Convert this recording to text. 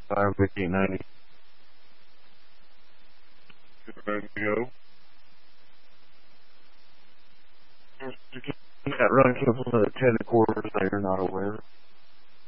5, Vic 890. Ready to go? That run came from the 10 quarters that you're not aware of.